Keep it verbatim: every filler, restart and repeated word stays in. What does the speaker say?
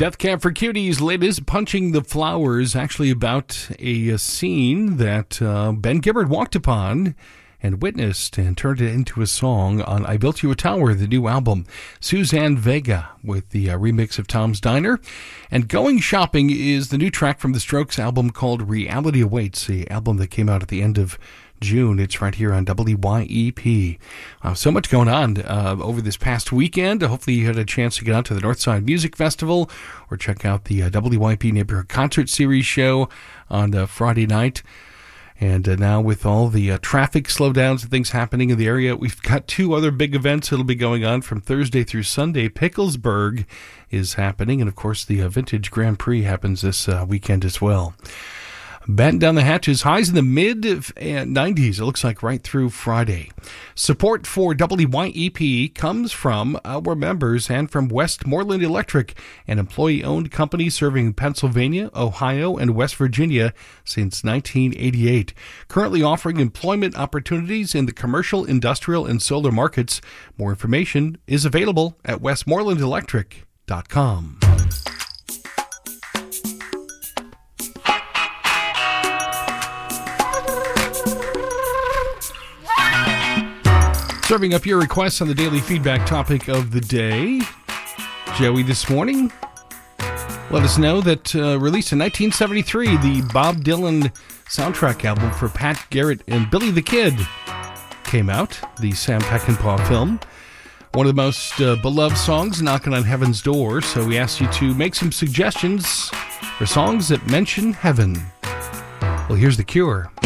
Death Camp for Cuties' latest, Punching the Flowers, actually about a, a scene that uh, Ben Gibbard walked upon and witnessed and turned it into a song on I Built You a Tower, the new album. Suzanne Vega with the uh, remix of Tom's Diner. And Going Shopping is the new track from the Strokes album called Reality Awaits, the album that came out at the end of June. It's right here on W Y E P. Uh, so much going on uh, over this past weekend. Hopefully you had a chance to get out to the Northside Music Festival or check out the uh, W Y E P Neighborhood Concert Series show on uh, Friday night. And uh, now with all the uh, traffic slowdowns and things happening in the area, we've got two other big events that'll be going on from Thursday through Sunday. Picklesburg is happening, and of course the uh, Vintage Grand Prix happens this uh, weekend as well. Batten down the hatches, highs in the mid nineties, it looks like right through Friday. Support for W Y E P comes from our members and from Westmoreland Electric, an employee-owned company serving Pennsylvania, Ohio, and West Virginia since nineteen eighty-eight. Currently offering employment opportunities in the commercial, industrial, and solar markets. More information is available at westmoreland electric dot com. Serving up your requests on the daily feedback topic of the day. Joey this morning let us know that uh, released in nineteen seventy-three, the Bob Dylan soundtrack album for Pat Garrett and Billy the Kid came out, the Sam Peckinpah film. One of the most uh, beloved songs, Knocking on Heaven's Door, so we asked you to make some suggestions for songs that mention heaven. Well, here's The Cure.